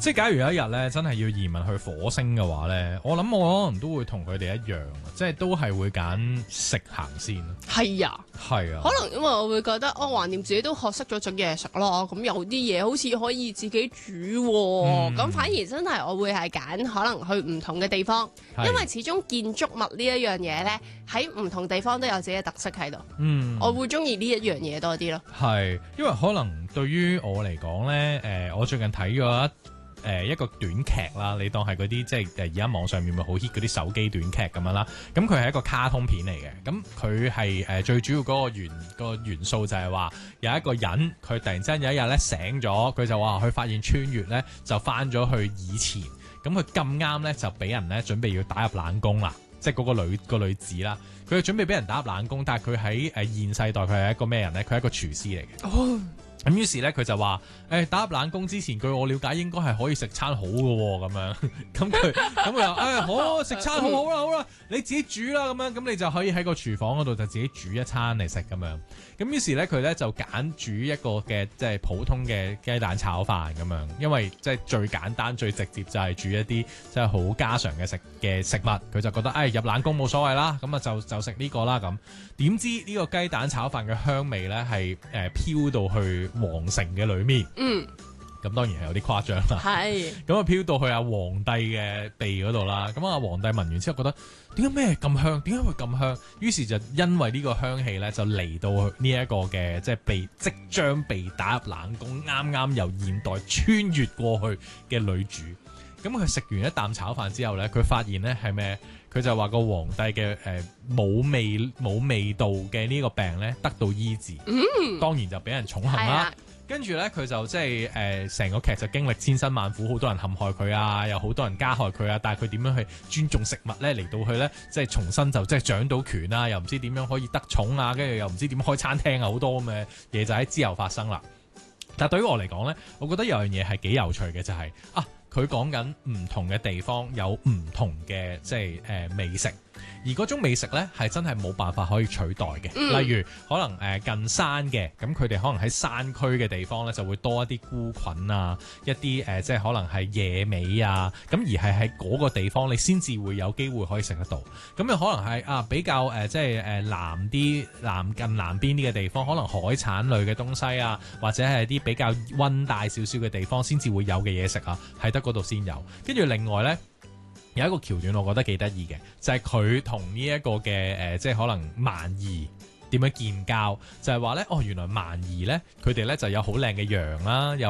即係假如有一日咧，真係要移民去火星嘅話咧，我諗我可能都會同佢哋一樣，即係都係會揀食行先。 係啊， 係啊， 可能因為我會覺得，橫掂自己都學識咗整嘢食咯，咁有啲嘢好似可以自己煮喎，咁反而真係我會係揀可能去唔同嘅地方，因為始終建築物呢一樣嘢咧，喺唔同地方都有自己嘅特色喺度。我會中意呢一樣嘢多啲咯。 係，因為可能對於我嚟講咧，我最近睇咗一個短劇啦，你當係嗰啲即係而家網上面咪好 hit 嗰啲手機短劇咁樣啦。咁佢係一個卡通片嚟嘅，咁佢係最主要嗰個元素就係話有一個人佢突然之間有一日咧醒咗，佢就話佢發現穿越咧就翻咗去以前，咁佢咁啱咧就俾人咧準備要打入冷宮啦，即係嗰個女子啦，佢準備俾人打入冷宮，但係佢喺現世代佢係一個咩人咧？佢係一個廚師嚟嘅。咁於是咧，佢就話：打入冷宮之前，據我了解應該係可以食餐好嘅喎，咁樣。咁佢又好食餐好啦，你自己煮啦，咁樣，咁你就可以喺個廚房嗰度就自己煮一餐嚟食咁樣。咁於是咧，佢咧就揀煮一個嘅即係普通嘅雞蛋炒飯咁樣，因為即係最簡單最直接就係煮一啲即係好家常嘅食物。佢就覺得入冷宮冇所謂啦，咁啊就食呢個啦咁。點知呢個雞蛋炒飯嘅香味咧係飄到去皇城嘅裏面，咁當然係有啲誇張啦。係咁啊，飄到去阿皇帝嘅鼻嗰度啦。咁啊，皇帝聞完之後覺得點解咩咁香？點解會咁香？於是就因為呢個香氣咧，就嚟到呢一個嘅即係即將被打入冷宮，啱啱由現代穿越過去嘅女主。咁佢食完一啖炒飯之後咧，佢發現咧係咩？佢就話個皇帝嘅冇味道嘅呢個病咧得到醫治，當然就俾人寵幸啦。跟住咧佢就即係成個劇就經歷千辛萬苦，好多人陷害佢啊，有好多人加害佢啊，但係佢點樣去尊重食物咧？嚟到去咧即係重新就即係掌到權啊，又唔知點樣可以得寵啊，跟住又唔知點開餐廳啊，好多咁嘅嘢就喺之後發生啦。但係對於我嚟講咧，我覺得有樣嘢係幾有趣嘅，就係佢講緊唔同嘅地方有唔同嘅即係美食，而嗰種美食咧係真係冇辦法可以取代嘅。例如可能近山嘅，咁佢哋可能喺山區嘅地方咧就會多一啲菇菌啊，一啲即係可能係野味啊，咁而係喺嗰個地方你先至會有機會可以食得到。咁又可能係比較即係近南邊啲嘅地方，可能海產類嘅東西啊，或者係啲比較溫帶少少嘅地方先至會有嘅嘢食啊，係得嗰度先有。跟住另外咧，有一個橋段我覺得幾得意嘅，就係佢同呢一個嘅即係可能蠻夷點樣建交，就係話咧原來蠻夷咧佢哋咧就有好靚嘅羊啦，有